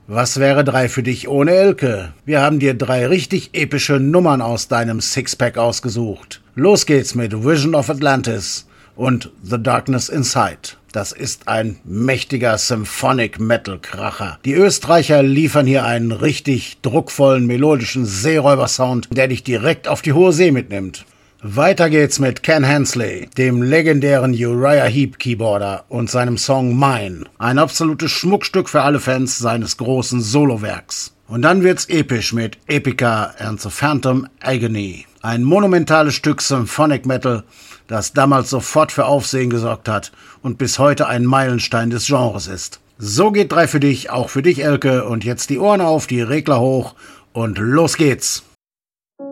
Was wäre 3 für dich ohne Elke? Wir haben dir 3 richtig epische Nummern aus deinem Sixpack ausgesucht. Los geht's mit Vision of Atlantis und The Darkness Inside. Das ist ein mächtiger Symphonic-Metal-Kracher. Die Österreicher liefern hier einen richtig druckvollen, melodischen Seeräuber-Sound, der dich direkt auf die hohe See mitnimmt. Weiter geht's mit Ken Hensley, dem legendären Uriah Heep Keyboarder und seinem Song Mine. Ein absolutes Schmuckstück für alle Fans seines großen Solowerks. Und dann wird's episch mit Epica and the Phantom Agony. Ein monumentales Stück Symphonic Metal, das damals sofort für Aufsehen gesorgt hat und bis heute ein Meilenstein des Genres ist. So geht 3 für dich, auch für dich, Elke. Und jetzt die Ohren auf, die Regler hoch und los geht's.